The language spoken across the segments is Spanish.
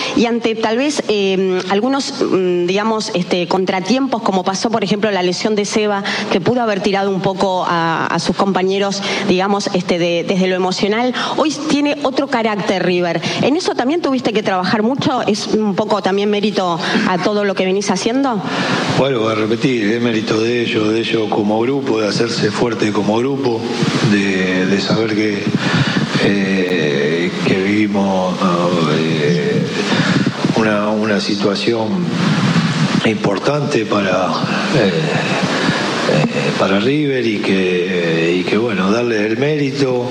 y ante tal vez algunos, digamos, contratiempos, como pasó, por ejemplo, la lesión de Seba, que pudo haber tirado un poco a sus compañeros, digamos, desde lo emocional, hoy tiene otro carácter River. ¿En eso también tuviste que trabajar mucho? ¿Es un poco también mérito a todo lo que venís haciendo? Bueno, voy a repetir, es mérito de ellos como grupo, de hacerse fuerte como grupo, de saber que vivimos una situación importante para River y que bueno, darle el mérito.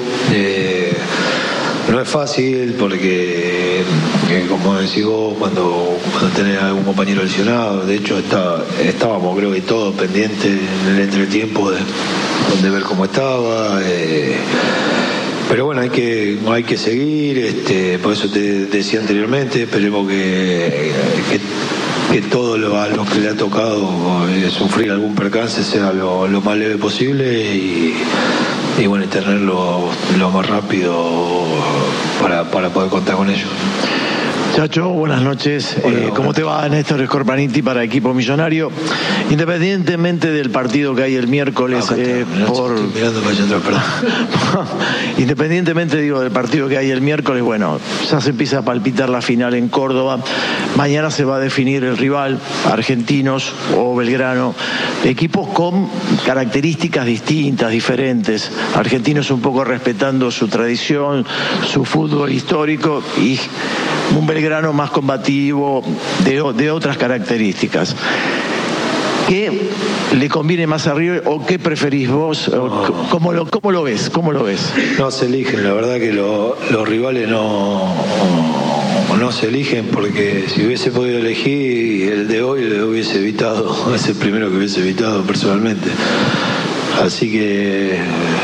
No es fácil porque, como decís vos, cuando tenés algún compañero lesionado, de hecho estábamos creo que todos pendientes en el entretiempo de ver cómo estaba. Pero bueno, hay que seguir, por eso te decía anteriormente, esperemos que todos a los que le ha tocado sufrir algún percance sea lo más leve posible y bueno, tenerlo lo más rápido para poder contar con ellos. Chacho, buenas noches. ¿Cómo te va? Néstor Scorpaniti para Equipo Millonario. Independientemente del partido que hay el miércoles, independientemente del partido que hay el miércoles, bueno, ya se empieza a palpitar la final en Córdoba. Mañana se va a definir el rival, Argentinos o Belgrano, equipos con características distintas, diferentes. Argentinos un poco respetando su tradición, su fútbol histórico, y un Belgrano más combativo, de otras características. ¿Qué le conviene más a River o qué preferís vos? ¿Cómo lo ves? No se eligen, la verdad que los rivales no se eligen, porque si hubiese podido elegir el de hoy lo hubiese evitado, es el primero que hubiese evitado personalmente. Así que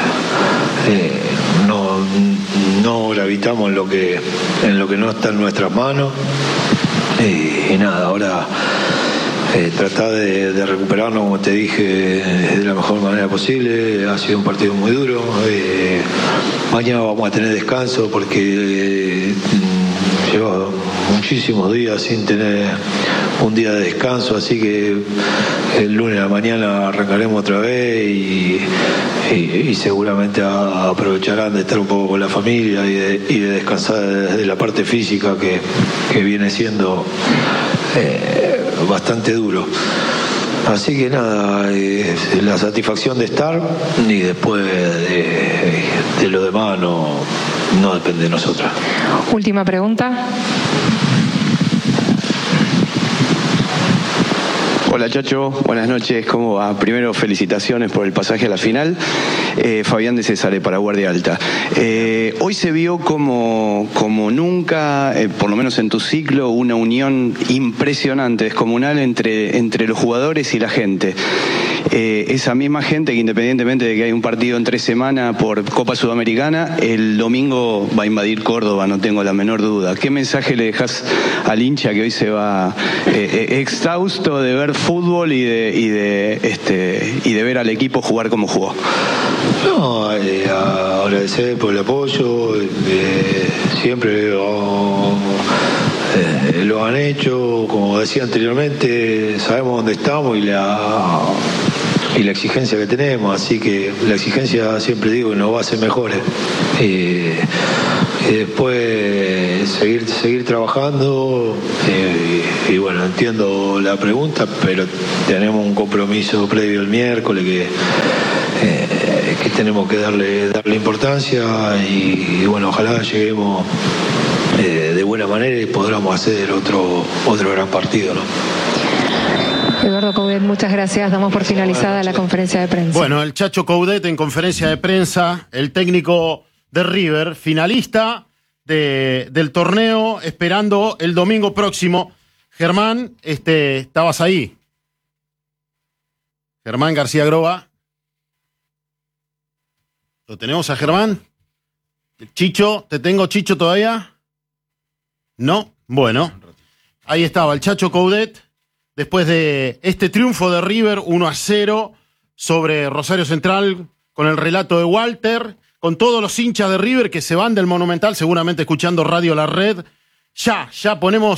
no gravitamos en lo que no está en nuestras manos y nada, ahora tratar de recuperarnos, como te dije, de la mejor manera posible. Ha sido un partido muy duro, mañana vamos a tener descanso porque lleva muchísimos días sin tener un día de descanso, así que el lunes a la mañana arrancaremos otra vez y seguramente aprovecharán de estar un poco con la familia y de descansar desde la parte física que viene siendo bastante duro. Así que nada, la satisfacción de estar y después de lo demás no depende de nosotros. Última pregunta. Hola Chacho, buenas noches, ¿cómo va? Primero, felicitaciones por el pasaje a la final. Fabián de Cesare para Guardia Alta. Hoy se vio como nunca, por lo menos en tu ciclo, una unión impresionante, descomunal entre los jugadores y la gente. Esa misma gente que, independientemente de que hay un partido en 3 semanas por Copa Sudamericana, el domingo va a invadir Córdoba, no tengo la menor duda. ¿Qué mensaje le dejas al hincha que hoy se va exhausto de ver fútbol y de ver al equipo jugar como jugó? No, agradecer por el apoyo, siempre lo han hecho, como decía anteriormente, sabemos dónde estamos y la exigencia que tenemos, así que la exigencia, siempre digo, nos va a hacer mejores. Y después seguir trabajando, y bueno, entiendo la pregunta, pero tenemos un compromiso previo el miércoles que tenemos que darle importancia y bueno, ojalá lleguemos de buena manera y podamos hacer otro gran partido, ¿no? Eduardo Coudet, muchas gracias. Damos por finalizada la conferencia de prensa. Bueno, el Chacho Coudet en conferencia de prensa, el técnico de River, finalista del torneo, esperando el domingo próximo. Germán, estabas ahí. Germán García Groba. ¿Lo tenemos a Germán? Chicho, ¿te tengo Chicho todavía? ¿No? Bueno, ahí estaba el Chacho Coudet. Después de este triunfo de River 1-0 sobre Rosario Central, con el relato de Walter, con todos los hinchas de River que se van del Monumental, seguramente escuchando Radio La Red. Ya ponemos